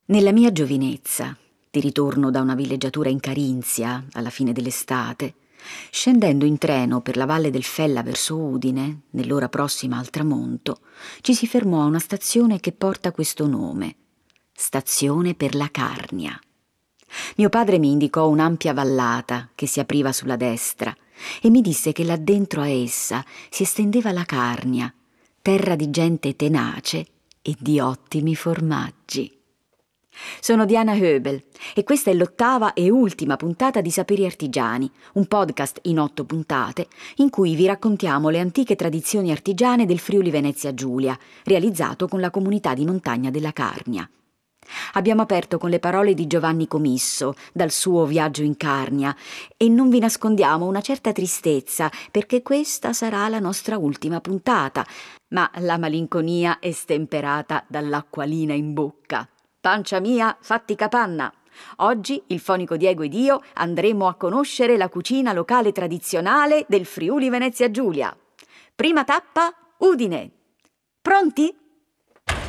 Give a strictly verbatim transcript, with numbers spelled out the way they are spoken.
Nella mia giovinezza, di ritorno da una villeggiatura in Carinzia alla fine dell'estate, scendendo in treno per la valle del Fella verso Udine, nell'ora prossima al tramonto, ci si fermò a una stazione che porta questo nome: Stazione per la Carnia. Mio padre mi indicò un'ampia vallata che si apriva sulla destra e mi disse che là dentro a essa si estendeva la Carnia, terra di gente tenace e di ottimi formaggi. Sono Diana Höbel e questa è l'ottava e ultima puntata di Saperi Artigiani, un podcast in otto puntate in cui vi raccontiamo le antiche tradizioni artigiane del Friuli Venezia Giulia, realizzato con la comunità di montagna della Carnia. Abbiamo aperto con le parole di Giovanni Comisso dal suo viaggio in Carnia e non vi nascondiamo una certa tristezza perché questa sarà la nostra ultima puntata, ma la malinconia è stemperata dall'acquolina in bocca. Pancia mia, fatti capanna! Oggi il fonico Diego ed io andremo a conoscere la cucina locale tradizionale del Friuli Venezia Giulia. Prima tappa, Udine. Pronti?